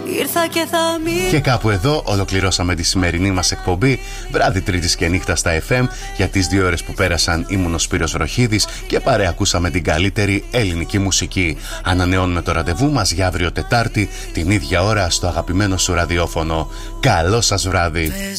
ήρθα και θα μείνω. Και κάπου εδώ ολοκληρώσαμε τη σημερινή μας εκπομπή. Βράδυ Τρίτης και νύχτα στα FM. Για τις 2 ώρες που πέρασαν ήμουν ο Σπύρος Βροχίδης και παρεακούσαμε την καλύτερη ελληνική μουσική. Ανανεώνουμε το ραντεβού μας για αύριο Τετάρτη την ίδια ώρα στο αγαπημένο σου ραδιόφωνο. Καλό σας βράδυ.